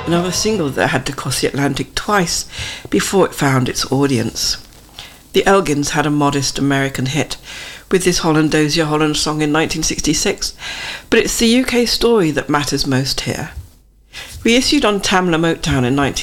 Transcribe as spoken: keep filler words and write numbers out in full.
another single that had to cross the Atlantic twice before it found its audience. The Elgins had a modest American hit with this Hollandosia Holland song in nineteen sixty-six, but it's the U K story that matters most here. Reissued on Tamla Motown in nineteen